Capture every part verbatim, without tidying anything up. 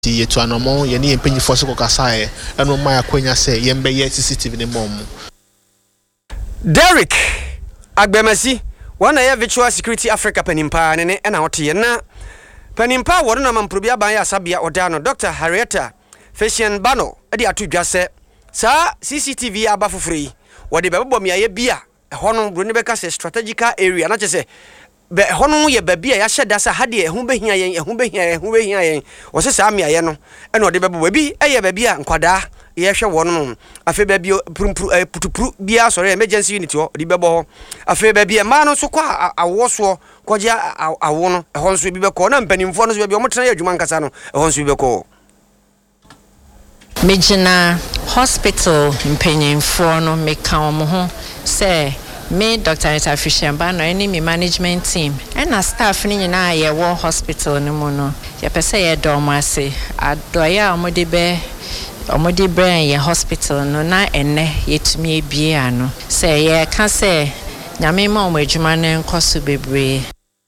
Ye to anomo ye ni empenyi force ko kasae eno ma akwanya se ye mbe ye C C T V ne mom. Derek Agbemasi wana ye Virtual Security Africa panimpa ne ne na hote na panimpa wono na mamprobia ban ya sabia odano Doctor Harrieta Fashion Bano e de atodwase sa C C T V aba fofori wo de bebbo me aye bia e hono bro ne beka se strategical area na chese be hono ye babia ya hyeda sa hade ehu behia yen ehu behia ehu behia yen wo se sa me aye no e no de bebbo bi e ye babia nkwada ye hwe wono afi babia purupuru putupuru bia sore emergency unit ho de bebbo ho afi babia ma no so kwa awoso koje awo no e ho nso bi be ko na mpanimfo no so babia omotena ye adwuma nkasa no e ho nso bi be ko Mejina hospital mpanyimfo no meka omo ho say me Doctor Harrieta Fashion Bano any me management team and a staff ni nyina ye wo hospital no mu no ye pese ye dom ase adoya omode be omode brain ye hospital no na enne yetumi ebie ano say ye ka say nyame ma omadwuma ne nkoso bebre.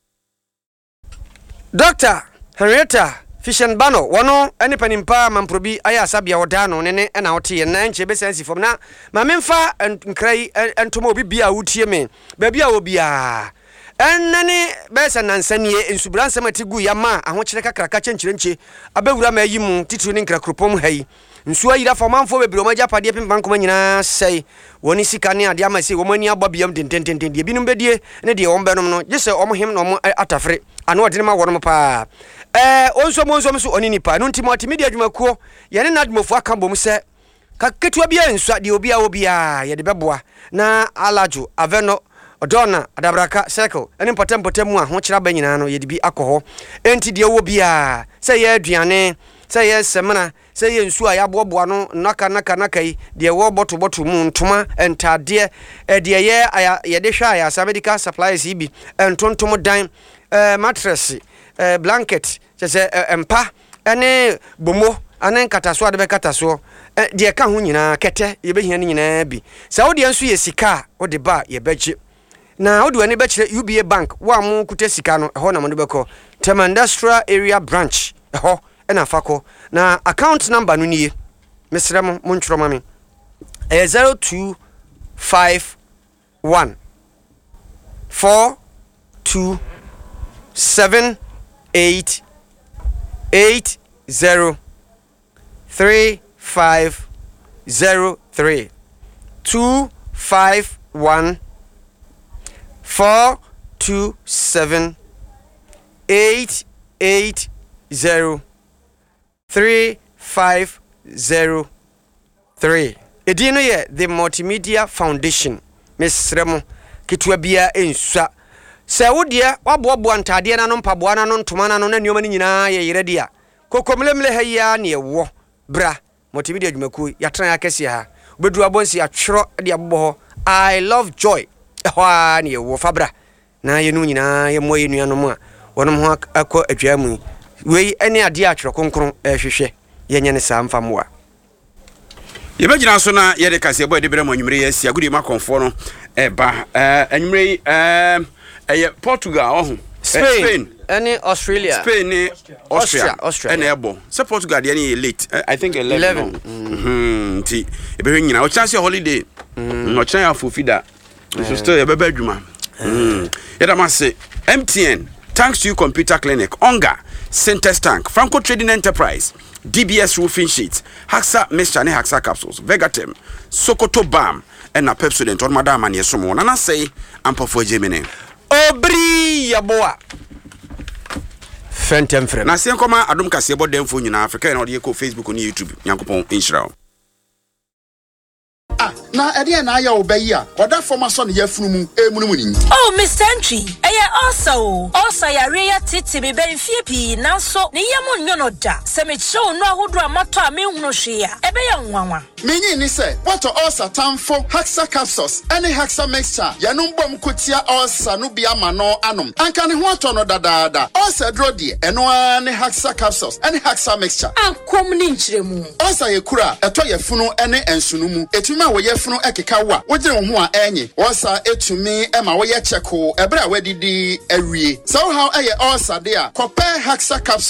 Doctor Harrieta Fashion Bano wono eni panimpa mamprobi aya sabia odano nene na wote na nche be sensi fom na ma memfa nkrai entomo obi bia wotie me ba bia obia enane be sanansanie ensubransa matigu ya ma ahokyere kakraka chenkyere nche abewura ma yimu titru ne nkrakropom hai nsu ayira fomanfo be biro maja pade pempan koma nyina sei woni sika ne ade amase wo mani ababiam dentententen de binum bedie ne de wombenom no gese omohem no mo atafre ano ode ma wonom pa eh onso mo onso so oni nipa no ntimo media dwumakuo ye ne nadmofo akambom se kaketua bia nsu de obi a obi a ye de beboa na alajo aveno odona adabraka circle ene potem potem a ho kira ba nyina no ye de bi akoho enti de wo bia se ye aduane se ye semana se ye nsu a ya boboa no naka naka naka yi de wo boto boto mu ntoma entade e de ye ye de hwa ya sa medical supplies ibi entontom dan eh mattress eh blanket se empa ene bomo anen kataso ade be kataso de ka ho nyina kete ye behia ni nyina bi sa wo de nsu ye sika wo de ba ye beje na wo de ani be kire U B A bank wa mu kuta sika no ho na mo de beko Tema Industrial Area Branch ho ena fako na account number no nie mesrem mo ntworo ma me eh zero two five one four two seven eight eight zero three five zero three two five one four two seven eight eight zero three five zero three. Edino ye the Multimedia Foundation. Miss Remo kitwa bia ensua. Se wodia waboabo antade na no mpaboa na no ntoma na no na nyoma ni nyina ye yere dia. Kokomlemle ha ya ne wo bra Multimedia dwumaku yatran akese ha. Obedu abonsi atwero de abobo I love joy. Ehwa ne wo fabra. Na ye nu nyina ye moye nuano mu a wonom ho akọ adwamu. Wei ene ade atwero konkron ehwehwe ye nyane sa mfamoa. Ye bagina so na ye de kase boy de bere mo nwumre ye sia gudi makonfo no eba eh anwumre eh eh Portugal oh Spain, Spain. Any Australia Spain ni Austria Austria and ebo so Portugal de any late uh, I think eleven mhm ti e be nyina o chance holiday no chan afofida so still e be badwuma mhm ye da mase M T N thanks to you computer clinic Onga Centers Tank Franco Trading Enterprise D B S roofing sheets Haxa mixture ne Haxa capsules Vegatem Sokoto Balm and na Pepsodent on madam and yesomo na na say ampa for Gemini obri yaboa fentem frem na se nkoma adom kase bo dem fo nyina Africa na ode ko Facebook ni YouTube yankopon inshira ah na ede na aya obayi a oda forma so ne yafunu mu emunum ni oh Mister Entry eye also also ya reya titi be ben fie pi nanso ne yam nyono da se me show no ahodo amato a me hunu hwe a ebe ya nwanwa menyi ni se what also tamfo Haxa capsules any Haxa mixture ya no mbom kotia also no bia ma no anom anka ne ho ato no dadaada also dro die eno an Haxa capsules any Haxa mixture ankom ni nchiremu also ye kura eto yafunu ene ensunu mu etuma wo yafunu ekeka wa wogire wo ho a enye also etumi ema wo ye cheko ebra wadidi awie so how eye also there kope Haxa capsules